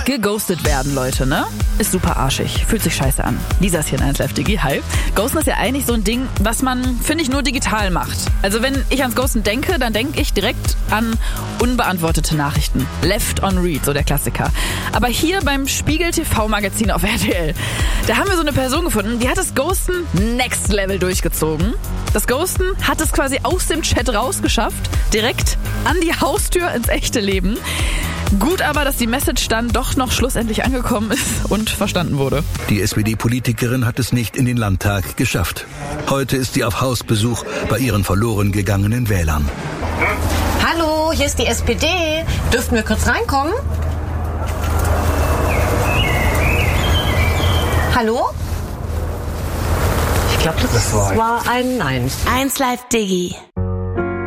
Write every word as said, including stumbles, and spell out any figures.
Geghostet werden, Leute, ne? Ist super arschig. Fühlt sich scheiße an. Lisa ist hier in eins Live Digi. Hi. Ghosten ist ja eigentlich so ein Ding, was man, finde ich, nur digital macht. Also wenn ich ans Ghosten denke, dann denke ich direkt an unbeantwortete Nachrichten. Left on Read, so der Klassiker. Aber hier beim Spiegel T V-Magazin auf R T L, da haben wir so eine Person gefunden, die hat das Ghosten Next Level durchgezogen. Das Ghosten hat es quasi aus dem Chat rausgeschafft, direkt an die Haustür ins echte Leben. Gut aber, dass die Message dann doch noch schlussendlich angekommen ist und verstanden wurde. Die S P D-Politikerin hat es nicht in den Landtag geschafft. Heute ist sie auf Hausbesuch bei ihren verloren gegangenen Wählern. Hallo, hier ist die S P D. Dürften wir kurz reinkommen? Hallo? Ich glaube, das, das war ein Nein. eins Live Digi.